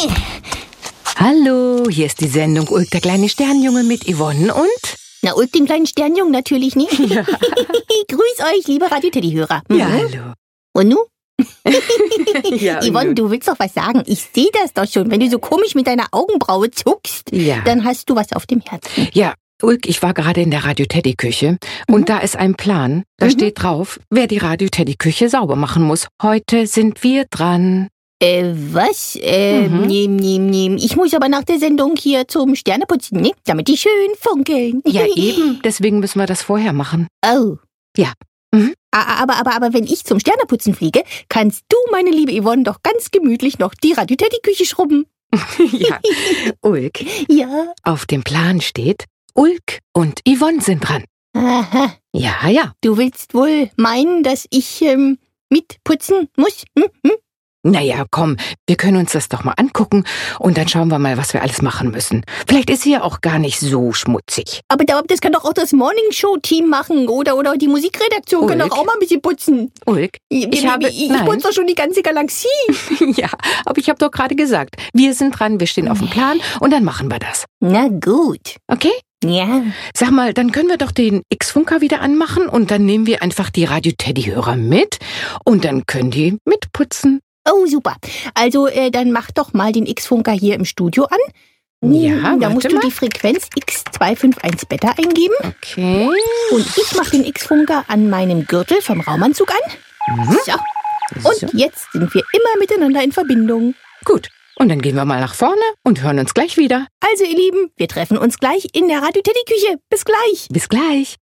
Hallo, hier ist die Sendung Ulk, der kleine Sternjunge mit Yvonne und... Na, Ulk, den kleinen Sternjungen natürlich nicht. Ja. Grüß euch, liebe Radio-Teddy-Hörer. Ja, hallo. Und nu? Ja, Yvonne, du willst doch was sagen. Ich sehe das doch schon. Wenn du so komisch mit deiner Augenbraue zuckst, dann hast du was auf dem Herzen. Ja, Ulk, ich war gerade in der Radio-Teddy-Küche und da ist ein Plan. Da steht drauf, wer die Radio-Teddy-Küche sauber machen muss. Heute sind wir dran. Was? Nee. Ich muss aber nach der Sendung hier zum Sterneputzen, ne? Damit die schön funkeln. Ja, eben. Deswegen müssen wir das vorher machen. Oh. Ja. Aber wenn ich zum Sterneputzen fliege, kannst du, meine liebe Yvonne, doch ganz gemütlich noch die Radio-Teddy-Küche schrubben. Ja, Ulk. Ja. Auf dem Plan steht, Ulk und Yvonne sind dran. Aha. Ja. Du willst wohl meinen, dass ich mitputzen muss? Naja, komm, wir können uns das doch mal angucken und dann schauen wir mal, was wir alles machen müssen. Vielleicht ist hier auch gar nicht so schmutzig. Aber das kann doch auch das Morning-Show-Team machen oder die Musikredaktion kann doch auch mal ein bisschen putzen. Ulk, ich putze doch schon die ganze Galaxie. Ja, aber ich habe doch gerade gesagt, wir sind dran, wir stehen auf dem Plan und dann machen wir das. Na gut. Okay? Ja. Sag mal, dann können wir doch den X-Funker wieder anmachen und dann nehmen wir einfach die Radio-Teddy-Hörer mit und dann können die mitputzen. Oh, super. Also, dann mach doch mal den X-Funker hier im Studio an. Ja, da musst du die Frequenz X251 Beta eingeben. Okay. Und ich mach den X-Funker an meinem Gürtel vom Raumanzug an. So. Und jetzt sind wir immer miteinander in Verbindung. Gut. Und dann gehen wir mal nach vorne und hören uns gleich wieder. Also, ihr Lieben, wir treffen uns gleich in der Radio-Teddy-Küche. Bis gleich. Bis gleich.